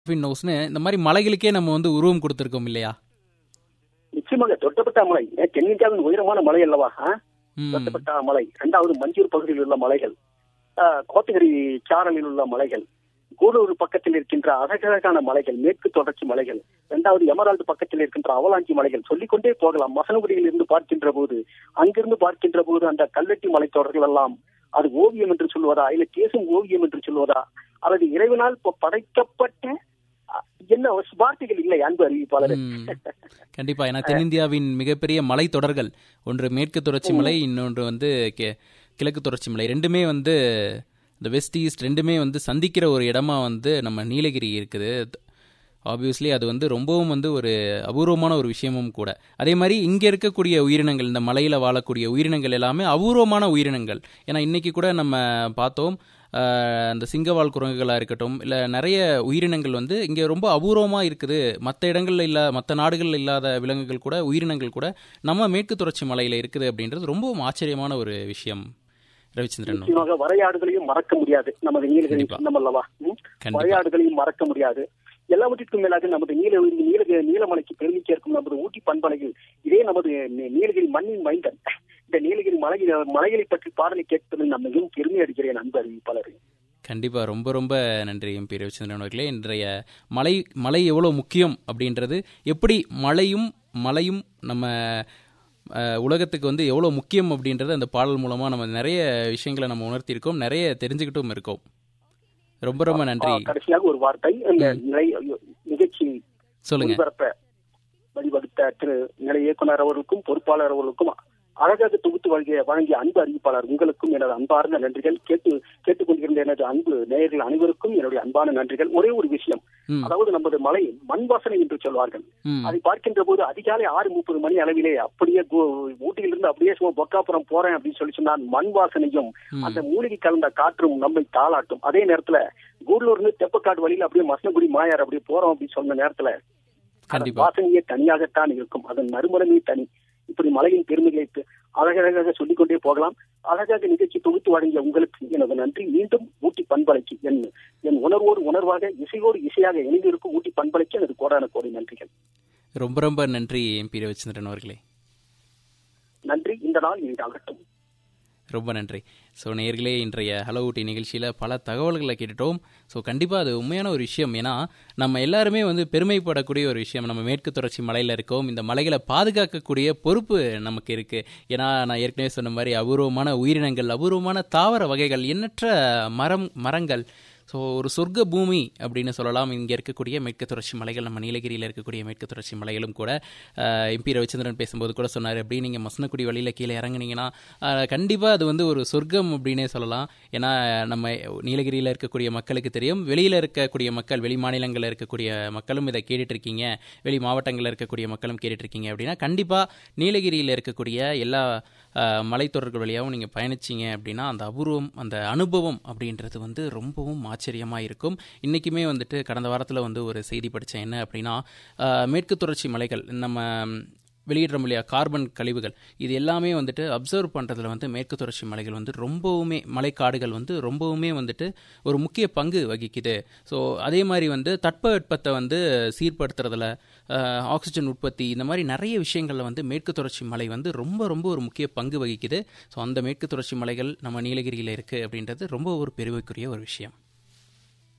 நோஸ்னு இந்த மாதிரி மலைகளுக்கே நம்ம வந்து உருவம் கொடுத்துருக்கோம் இல்லையா? நிச்சயமாக தொட்டப்பட்டா மலை தென்னிந்தியாவின் உயரமான மலை அல்லவா? ம். தொட்டப்பட்டா மலை. இரண்டாவது மஞ்சூர் பகுதியில் உள்ள மலைகள், கோத்தகிரி சாரலில் உள்ள மலைகள், கூடலூர் பக்கத்தில் இருக்கின்ற அழகழகான மலைகள், மேற்கு தொடர்ச்சி மலைகள், இரண்டாவது எமரால்டு பக்கத்தில் இருக்கின்ற அவலாஞ்சி மலைகள், சொல்லிக்கொண்டே போகலாம். மசனகுடியில் இருந்து பார்க்கின்ற போது, அங்கிருந்து பார்க்கின்ற போது அந்த கல்வெட்டி மலைத்தொடர்கள் எல்லாம் அது ஓவியம் என்று சொல்வதா, இல்ல பேசும் ஓவியம் என்று சொல்வதா, அல்லது இறைவனால் படைக்கப்பட்ட என்ன வார்த்தைகள் இல்லை அன்பு அறிவிப்பாளர். கண்டிப்பா. ஏன்னா தென்னிந்தியாவின் மிகப்பெரிய மலை தொடர்கள், ஒன்று மேற்கு தொடர்ச்சி மலை, இன்னொன்று வந்து கிழக்கு தொடர்ச்சி மலை, ரெண்டுமே வந்து இந்த வெஸ்ட் ஈஸ்ட் ரெண்டுமே வந்து சந்திக்கிற ஒரு இடமா வந்து நம்ம நீலகிரி இருக்குது. ஆப்வியஸ்லி அது வந்து ரொம்பவும் வந்து ஒரு அபூர்வமான ஒரு விஷயமும் கூட. அதே மாதிரி இங்கே இருக்கக்கூடிய உயிரினங்கள், இந்த மலையில் வாழக்கூடிய உயிரினங்கள் எல்லாமே அபூர்வமான உயிரினங்கள். ஏன்னா இன்றைக்கி கூட நம்ம பார்த்தோம், இந்த சிங்கவால் குரங்குகளாக இருக்கட்டும், இல்லை நிறைய உயிரினங்கள் வந்து இங்கே ரொம்ப அபூர்வமாக இருக்குது. மற்ற இடங்களில் மற்ற நாடுகளில் இல்லாத விலங்குகள் கூட, உயிரினங்கள் கூட நம்ம மேற்கு தொடர்ச்சி மலையில் இருக்குது அப்படின்றது ரொம்பவும் ஆச்சரியமான ஒரு விஷயம். ரவிச்சந்திரன், வரையாடுகளையும் மறக்க முடியாது. நமது நீலகிரி சின்னம் அல்லவா, வரையாடுகளையும் மறக்க முடியாது. எல்லாவற்றிற்கும் மேலாக நமது நீலமலைக்கு பெருமை சேர்க்கும் நமது ஊட்டி பண்பலையில் இதே நமது நீலகிரி மண்ணின் மைந்தன் இந்த நீலகிரி மலைகளை பற்றி பாடலை கேட்பதில் நான் மிகவும் பெருமை அடைகிறேன் அன்பு அறிவிப்பாளர். கண்டிப்பாக. ரொம்ப ரொம்ப நன்றி எம்பி ரவிச்சந்திரன் அவர்களே. இன்றைய மலை எவ்வளோ முக்கியம் அப்படின்றது, எப்படி மலையும் நம்ம உலகத்துக்கு வந்து எவ்வளோ முக்கியம் அப்படின்றது அந்த பாடல் மூலமாக நம்ம நிறைய விஷயங்களை நம்ம உணர்த்தியிருக்கோம், நிறைய தெரிஞ்சுக்கிட்டும் இருக்கோம். ரொம்ப ரொம்ப நன்றி. கடைசியாக ஒரு வார்த்தை, நிகழ்ச்சி சொல்லுங்க. வழிவகுத்த திரு நிலை இயக்குனர் அவர்களுக்கும் பொறுப்பாளர் அவர்களுக்கும் அழகாக தொகுத்து வழங்கிய அன்பு அறிவிப்பாளர் உங்களுக்கும் எனது அன்பார்ந்த நன்றிகள். கேட்டுக்கொண்டிருந்த எனது அன்பு நேயர்கள் அனைவருக்கும் என்னுடைய அன்பான நன்றிகள். ஒரே ஒரு விஷயம், அதாவது நமது மலை மண் வாசனை என்று சொல்வார்கள். அதை பார்க்கின்ற போது அதிகாலை 6:30 மணி அளவிலே அப்படியே ஊட்டியிலிருந்து அப்படியே பொக்காப்புறம் போறேன் அப்படின்னு சொல்லி சொன்னால் மண் வாசனையும் அந்த மூலிகை கலந்த காற்றும் நம்மை தாளாட்டும். அதே நேரத்துல கூடலூர்ல தெப்பக்காடு வழியில் அப்படியே மசனகுடி மாயார் அப்படியே போறோம் அப்படின்னு சொன்ன நேரத்துல வாசனையே தனியாகத்தான் இருக்கும், அதன் மறுமணமே தனி. இப்படி மலையின் பெருமைகளை அழகழகாக சொல்லிக்கொண்டே போகலாம். அழகாக நிகழ்ச்சி தொகுத்து வழங்கிய உங்களுக்கு எனது நன்றி. மீண்டும் ஊட்டி பண்பலைக்கு என் உணர்வோடு உணர்வாக, இசையோடு இசையாக இணைந்திருக்கும் ஊட்டி பண்பலைக்கு எனது கோடான கோடி நன்றிகள். ரொம்ப ரொம்ப நன்றி எம்பி ரவிச்சந்திரன் அவர்களே. நன்றி. இந்த நாள் இனிதாகட்டும். ரொம்ப நன்றி. ஸோ நேயர்களே, இன்றைய ஹலோ ஊட்டி நிகழ்ச்சியில் பல தகவல்களை கேட்டுட்டோம். ஸோ கண்டிப்பாக அது உண்மையான ஒரு விஷயம். ஏன்னா நம்ம எல்லாருமே வந்து பெருமைப்படக்கூடிய ஒரு விஷயம். நம்ம மேற்கு தொடர்ச்சி மலையில் இருக்கோம். இந்த மலைகளை பாதுகாக்கக்கூடிய பொறுப்பு நமக்கு இருக்குது. ஏன்னா நான் ஏற்கனவே சொன்ன மாதிரி அபூர்வமான உயிரினங்கள், அபூர்வமான தாவர வகைகள், எண்ணற்ற மரங்கள், ஸோ ஒரு சொர்க்க பூமி அப்படின்னு சொல்லலாம் இங்கே இருக்கக்கூடிய மேற்கு தொடர்ச்சி மலைகள். நம்ம நீலகிரியில் இருக்கக்கூடிய மேற்கு தொடர்ச்சி மலைகளும் கூட எம்பி ரவிச்சந்திரன் பேசும்போது கூட சொன்னார், அப்படி நீங்கள் மசனக்குடி வழியில் கீழே இறங்குனீங்கன்னா கண்டிப்பாக அது வந்து ஒரு சொர்க்கம் அப்படின்னே சொல்லலாம். ஏன்னா நம்ம நீலகிரியில் இருக்கக்கூடிய மக்களுக்கு தெரியும், வெளியில் இருக்கக்கூடிய மக்கள், வெளி மாநிலங்களில் இருக்கக்கூடிய மக்களும் இதை கேட்டுட்ருக்கீங்க, வெளி மாவட்டங்களில் இருக்கக்கூடிய மக்களும் கேட்டுட்ருக்கீங்க அப்படின்னா கண்டிப்பாக நீலகிரியில் இருக்கக்கூடிய எல்லா மலைத்தொடர்கள் வழியாகவும் நீங்கள் பயணிச்சிங்க அப்படின்னா அந்த அபூர்வம், அந்த அனுபவம் அப்படின்றது வந்து ரொம்பவும் ஆச்சரியமாக இருக்கும். இன்றைக்குமே வந்துட்டு கடந்த வாரத்தில் வந்து ஒரு செய்தி படித்தேன். என்ன அப்படின்னா, மேற்கு தொடர்ச்சி மலைகள் நம்ம வெளியிடுறோம் இல்லையா, கார்பன் கழிவுகள், இது எல்லாமே வந்துட்டு அப்சர்வ் பண்ணுறதுல வந்து மேற்கு தொடர்ச்சி மலைகள் வந்து ரொம்பவுமே, மலைக்காடுகள் வந்து ரொம்பவுமே வந்துட்டு ஒரு முக்கிய பங்கு வகிக்குது. ஸோ அதே மாதிரி வந்து தட்பவெப்பத்தை வந்து சீர்படுத்துறதுல, ஆக்சிஜன் உற்பத்தி, இந்த மாதிரி நிறைய விஷயங்களில் வந்து மேற்கு தொடர்ச்சி மலை வந்து ரொம்ப ரொம்ப ஒரு முக்கிய பங்கு வகிக்குது. ஸோ அந்த மேற்கு தொடர்ச்சி மலைகள் நம்ம நீலகிரியில் இருக்குது அப்படின்றது ரொம்ப ஒரு பெருமைக்குரிய ஒரு விஷயம்.